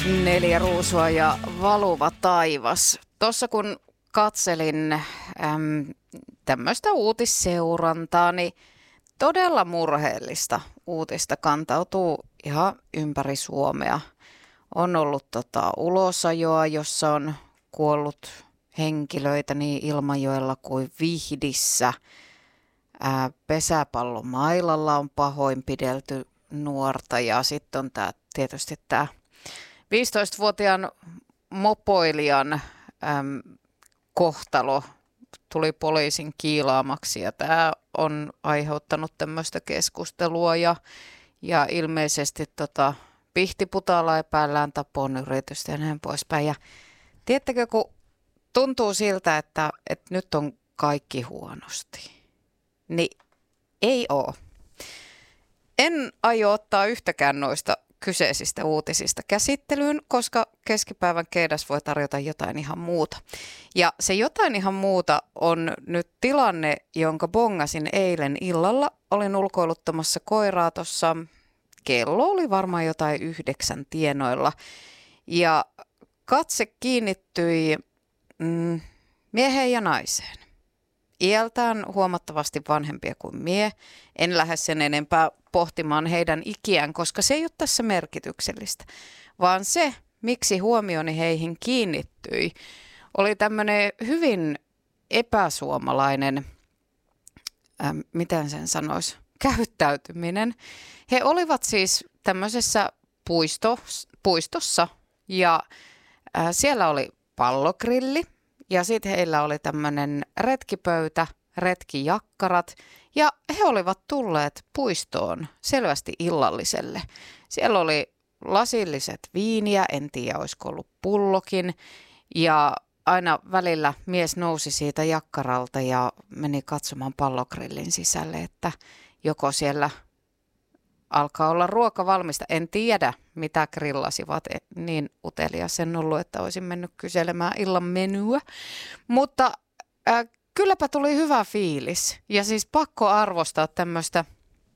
Neljä ruusua ja valuva taivas. Tuossa kun katselin tämmöistä uutisseurantaa, niin todella murheellista uutista kantautuu ihan ympäri Suomea. On ollut ulosajoa, jossa on kuollut henkilöitä niin Ilmajoella kuin Vihdissä. Pesäpallomailalla on pahoinpidelty nuorta ja sitten on tietysti tämä 15-vuotiaan mopoilijan kohtalo tuli poliisin kiilaamaksi ja tämä on aiheuttanut tämmöistä keskustelua ja ilmeisesti Pihtiputaalla epäillään tapon yritystä ja näin poispäin. Ja tiedättekö, kun tuntuu siltä, että nyt on kaikki huonosti, niin ei ole. En aio ottaa yhtäkään noista kyseisistä uutisista käsittelyyn, koska keskipäivän keidas voi tarjota jotain ihan muuta. Ja se jotain ihan muuta on nyt tilanne, jonka bongasin eilen illalla. Olin ulkoiluttamassa koiraa tuossa, kello oli varmaan jotain 9 tienoilla. Ja katse kiinnittyi mieheen ja naiseen. Iältään huomattavasti vanhempia kuin mie. En lähde sen enempää pohtimaan heidän ikiään, koska se ei ole tässä merkityksellistä. Vaan se, miksi huomioni heihin kiinnittyi, oli tämmöinen hyvin epäsuomalainen, miten sen sanoisi, käyttäytyminen. He olivat siis tämmöisessä puistossa ja siellä oli pallogrilli. Ja sitten heillä oli tämmöinen retkipöytä, retkijakkarat ja he olivat tulleet puistoon selvästi illalliselle. Siellä oli lasilliset viiniä, en tiedä olisiko ollut pullokin ja aina välillä mies nousi siitä jakkaralta ja meni katsomaan pallogrillin sisälle, että joko siellä alkaa olla ruoka valmista. En tiedä, mitä grillasivat, niin utelias en ollut, että olisin mennyt kyselemään illan menyä. Mutta kylläpä tuli hyvä fiilis ja siis pakko arvostaa tämmöistä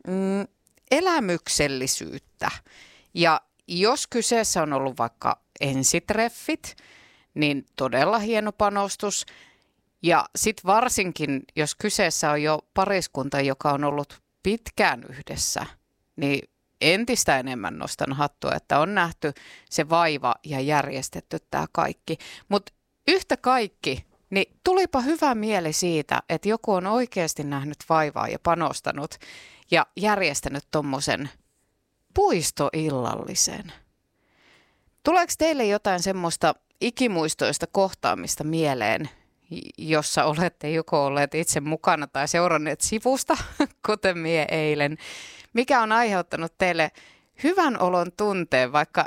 elämyksellisyyttä. Ja jos kyseessä on ollut vaikka ensitreffit, niin todella hieno panostus. Ja sitten varsinkin, jos kyseessä on jo pariskunta, joka on ollut pitkään yhdessä, niin entistä enemmän nostan hattua, että on nähty se vaiva ja järjestetty tämä kaikki. Mutta yhtä kaikki, niin tulipa hyvä mieli siitä, että joku on oikeasti nähnyt vaivaa ja panostanut ja järjestänyt tommosen puistoillallisen. Tuleeko teille jotain semmoista ikimuistoista kohtaamista mieleen, jossa olette joko olleet itse mukana tai seuranneet sivusta, kuten mie eilen? Mikä on aiheuttanut teille hyvän olon tunteen, vaikka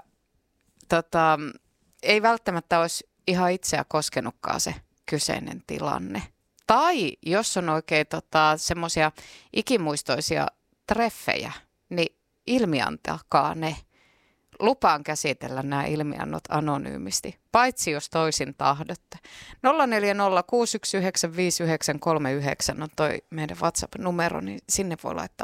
ei välttämättä olisi ihan itseä koskenutkaan se kyseinen tilanne? Tai jos on oikein semmoisia ikimuistoisia treffejä, niin ilmiantakaa ne. Lupaan käsitellä nämä ilmiannot anonyymisti, paitsi jos toisin tahdotte. 0406195939 on toi meidän WhatsApp-numero, niin sinne voi laittaa